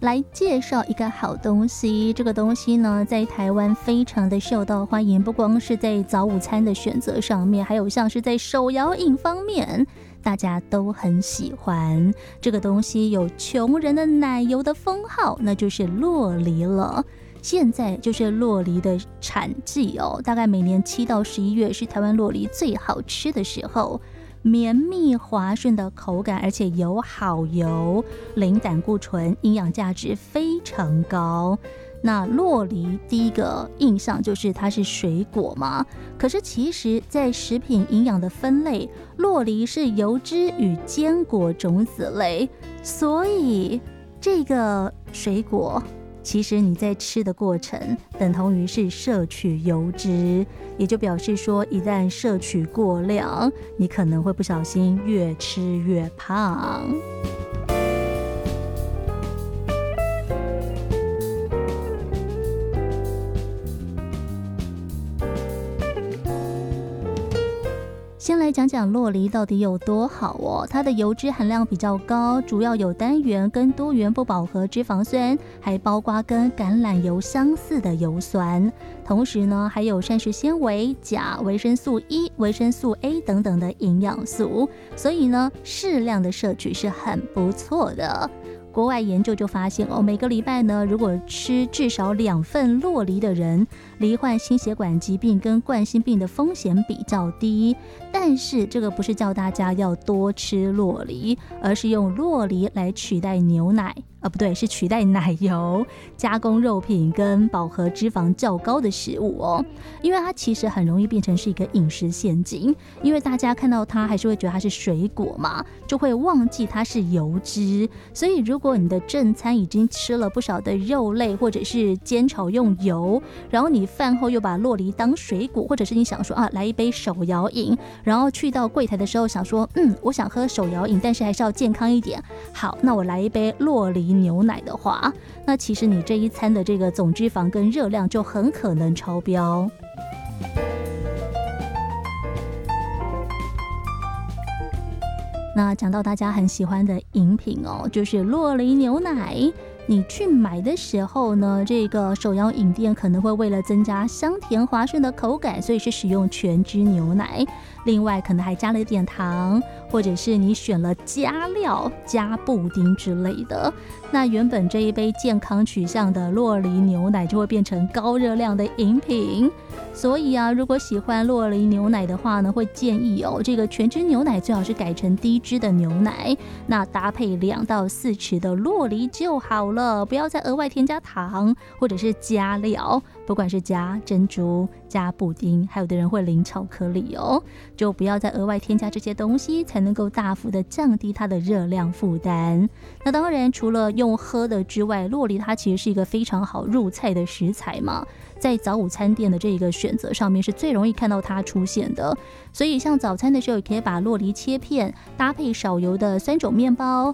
来介绍一个好东西。这个东西呢，在台湾非常的受到欢迎，不光是在早午餐的选择上面，还有像是在手摇饮方面，大家都很喜欢。这个东西有穷人的奶油的封号，那就是酪梨了。现在就是酪梨的产季哦，大概每年7到11月是台湾酪梨最好吃的时候。绵密滑顺的口感，而且有好油，零胆固醇，营养价值非常高。那酪梨第一个印象就是它是水果嘛，可是其实在食品营养的分类，酪梨是油脂与坚果种子类，所以这个水果其实你在吃的过程等同于是摄取油脂，也就表示说一旦摄取过量，你可能会不小心越吃越胖。先来讲讲酪梨到底有多好哦，它的油脂含量比较高，主要有单元跟多元不饱和脂肪酸，还包括跟橄榄油相似的油酸，同时呢还有膳食纤维、钾、维生素 E、维生素 A 等等的营养素，所以呢适量的摄取是很不错的。国外研究就发现每个礼拜呢，如果吃至少2份酪梨的人，罹患心血管疾病跟冠心病的风险比较低。但是这个不是叫大家要多吃酪梨，而是用酪梨来取代牛奶，不对，是取代奶油、加工肉品跟饱和脂肪较高的食物哦。因为它其实很容易变成是一个饮食陷阱，因为大家看到它还是会觉得它是水果嘛，就会忘记它是油脂。所以如果你的正餐已经吃了不少的肉类或者是煎炒用油，然后你饭后又把酪梨当水果，或者是你想说来一杯手摇饮，然后去到柜台的时候想说我想喝手摇饮，但是还是要健康一点，好，那我来一杯酪梨牛奶的话，那其实你这一餐的这个总脂肪跟热量就很可能超标。那讲到大家很喜欢的饮品就是酪梨牛奶。你去买的时候呢，这个手摇饮店可能会为了增加香甜滑顺的口感，所以是使用全脂牛奶，另外可能还加了一点糖，或者是你选了加料、加布丁之类的。那原本这一杯健康取向的酪梨牛奶就会变成高热量的饮品。所以如果喜欢酪梨牛奶的话呢，会建议这个全脂牛奶最好是改成低脂的牛奶，那搭配2到4匙的酪梨就好了，不要再额外添加糖或者是加料，不管是加珍珠、加布丁，还有的人会淋巧克力就不要再额外添加这些东西，才能够大幅的降低它的热量负担。那当然除了用喝的之外，酪梨它其实是一个非常好入菜的食材嘛，在早午餐店的这个选择上面是最容易看到它出现的。所以像早餐的时候也可以把酪梨切片，搭配少油的酸种面包，